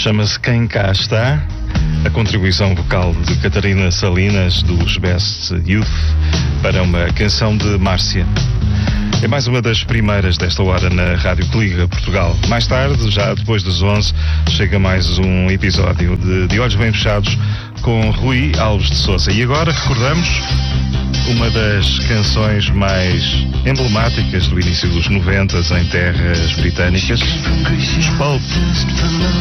Chama-se Quem Cá Está, a contribuição vocal de Catarina Salinas, dos Best Youth, para uma canção de Márcia. É mais uma das primeiras desta hora na Rádio que Liga Portugal. Mais tarde, já depois das 11, chega mais um episódio de Olhos Bem Fechados com Rui Alves de Sousa. E agora recordamos uma das canções mais emblemáticas do início dos 90 em terras britânicas, os Pulp.